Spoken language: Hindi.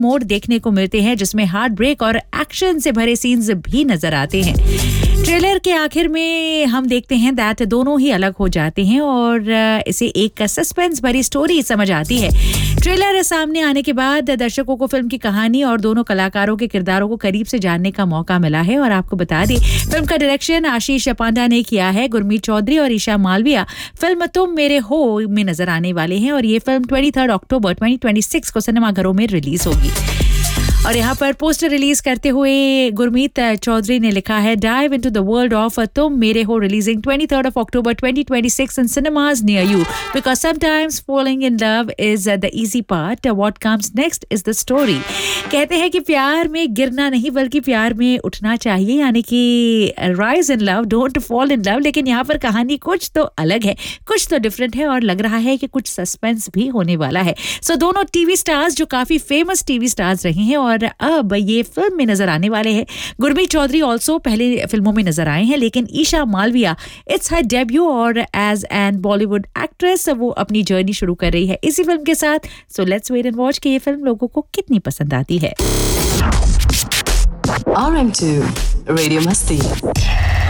मोड देखने को मिलते हैं जिसमें हार्ट ब्रेक और एक्शन से भरे सीन्स भी नजर आते हैं। ट्रेलर के आखिर में हम देखते हैं दैट दोनों ही अलग हो जाते हैं और इसे एक सस्पेंस भरी स्टोरी समझ आती है। ट्रेलर सामने आने के बाद दर्शकों को फिल्म की कहानी और दोनों कलाकारों के किरदारों को करीब से जानने का मौका मिला है। और आपको बता दें, फिल्म का डायरेक्शन आशीष पांडा ने किया है। गुरमीत चौधरी और ईशा मालविया फिल्म तुम मेरे हो में नजर आने वाले हैं और ये फिल्म 23 अक्टूबर 2026 को सिनेमाघरों में रिलीज होगी। और यहाँ पर पोस्टर रिलीज करते हुए गुरमीत चौधरी ने लिखा है, dive into the world of तुम मेरे हो, releasing 23 October 2026 in cinemas near you, because sometimes falling in love is the easy part, what comes next is the story. कहते हैं कि प्यार में गिरना नहीं बल्कि प्यार में उठना चाहिए, यानी कि rise in love, don't fall in love. लेकिन यहाँ पर कहानी कुछ तो अलग है, कुछ तो डिफरेंट है और लग रहा है कि कुछ सस्पेंस भी होने वाला है। सो दोनों टीवी स्टार्स जो काफी फेमस टीवी स्टार्स रहे हैं और अब ये फिल्म में नजर आने वाले हैं। गुरमीत चौधरी ऑल्सो पहले फिल्मों में नजर आए हैं, लेकिन Isha Malviya it's her debut और एज एन बॉलीवुड एक्ट्रेस वो अपनी जर्नी शुरू कर रही है इसी फिल्म के साथ। So let's wait and watch कि ये फिल्म लोगों को कितनी पसंद आती है। RM2 Radio Masti.